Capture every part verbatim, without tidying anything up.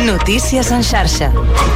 Notícies en xarxa.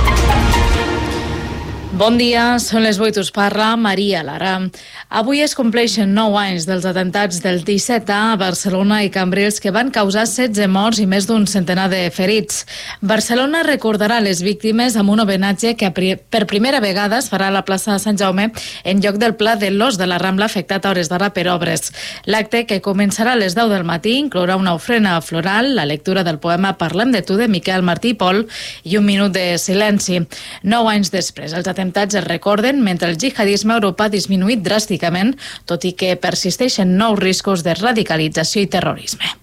Bon dia, són les vuit, us parla Maria Lara. Avui es compleixen nou anys dels atemptats del disset A a Barcelona i Cambrils que van causar setze morts i més d'un centenar de ferits. Barcelona recordarà les víctimes amb un homenatge que per primera vegada es farà a la plaça de Sant Jaume en lloc del Pla de l'Os de la Rambla afectat a hores d'ara per obres. L'acte, que començarà a les deu del matí, inclourà una ofrena floral, la lectura del poema Parlem de tu de Miquel Martí i Pol i un minut de silenci. Nou anys després, els atemptats es recorden mentre el jihadisme a Europa ha disminuït dràsticament, tot i que persisteixen nous riscos de radicalització i terrorisme.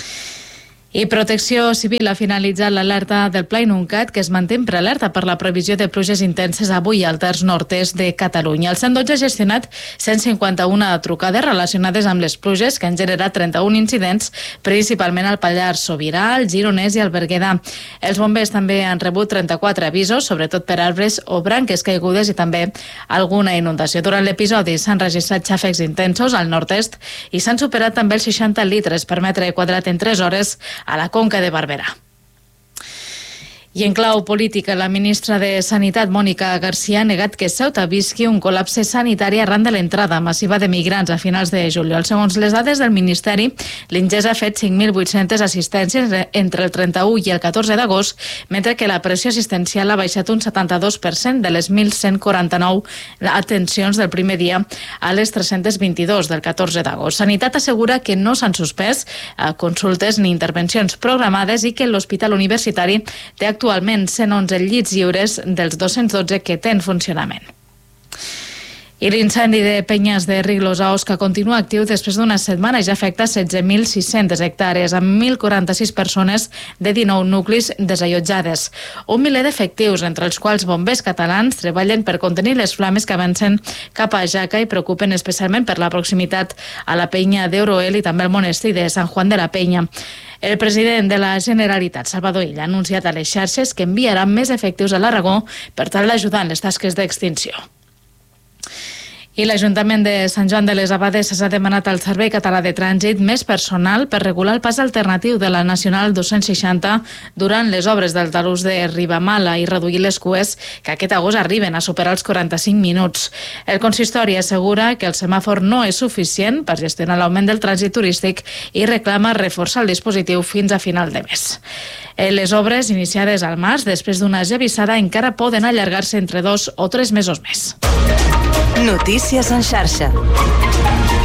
I Protecció Civil ha finalitzat l'alerta del Pla Inuncat, que es manté prealerta per la previsió de pluges intenses avui al terç nord-est de Catalunya. El cent dotze ha gestionat cent cinquanta-una trucades relacionades amb les pluges, que han generat trenta-un incidents, principalment al Pallars Sobirà, al Gironès i al Berguedà. Els bombers també han rebut trenta-quatre avisos, sobretot per arbres o branques caigudes i també alguna inundació. Durant l'episodi s'han registrat xàfecs intensos al nord-est i s'han superat també els seixanta litres per metre quadrat en tres hores a la Conca de Barberà. I en clau política, la ministra de Sanitat, Mònica García, ha negat que Ceuta visqui un col·lapse sanitari arran de l'entrada massiva de migrants a finals de juliol. Segons les dades del Ministeri, l'Inges ha fet cinc mil vuit-centes assistències entre el trenta-u i el catorze d'agost, mentre que la pressió assistencial ha baixat un setanta-dos per cent de les mil cent quaranta-nou atencions del primer dia a les tres-centes vint-i-dos del catorze d'agost. Sanitat assegura que no s'han suspès consultes ni intervencions programades i que l'Hospital Universitari té actualment actualment cent onze llits lliures dels dos-cents dotze que té en funcionament. I l'incendi de Penyes de Riglos a Osca continua actiu després d'una setmana i ja afecta setze mil sis-centes hectàrees amb mil quaranta-sis persones de dinou nuclis desallotjades. Un miler d'efectius, entre els quals bombers catalans, treballen per contenir les flames que avancen cap a Jaca i preocupen especialment per la proximitat a la penya d'Euroel i també al monestir de Sant Juan de la Penya. El president de la Generalitat, Salvador Illa, ha anunciat a les xarxes que enviarà més efectius a l'Aragó per tal d'ajudar en les tasques d'extinció. I l'Ajuntament de Sant Joan de les Abadesses ha demanat al Servei Català de Trànsit més personal per regular el pas alternatiu de la Nacional dos-cents seixanta durant les obres del talús de Ribamala i reduir les cues que aquest agost arriben a superar els quaranta-cinc minuts. El consistori assegura que el semàfor no és suficient per gestionar l'augment del trànsit turístic i reclama reforçar el dispositiu fins a final de mes. Les obres iniciades al març, després d'una esllavissada, encara poden allargar-se entre dos o tres mesos més. Notícies en xarxa.